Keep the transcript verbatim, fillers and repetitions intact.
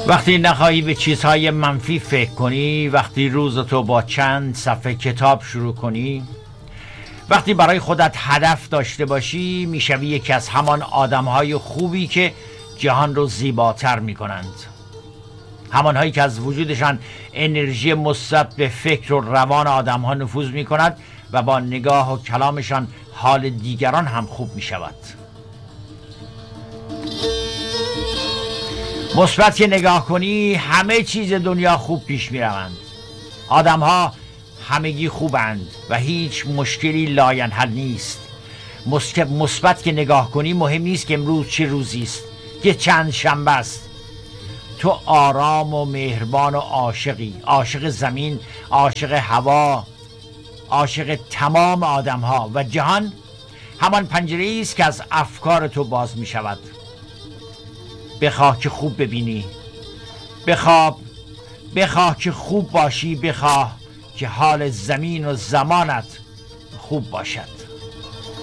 وقتی نخواهی به چیزهای منفی فکر کنی، وقتی روزتو با چند صفحه کتاب شروع کنی، وقتی برای خودت هدف داشته باشی، میشوی یکی از همان آدمهای خوبی که جهان رو زیباتر میکنند. همانهایی که از وجودشان انرژی مثبت به فکر و روان آدمها نفوذ میکند و با نگاه و کلامشان حال دیگران هم خوب میشود. مثبت که نگاه کنی، همه چیز دنیا خوب پیش میروند. آدمها همگی خوبند و هیچ مشکلی لاینحل نیست. مثبت که نگاه کنی، مهم نیست که امروز چه روزی است، که چند شنبه است. تو آرام و مهربان و عاشقی، عاشق زمین، عاشق هوا، عاشق تمام آدمها و جهان همان پنجره‌ای است که از افکار تو باز می شود. بخواه که خوب ببینی، بخواه بخواه که خوب باشی، بخواه که حال زمین و زمانت خوب باشد.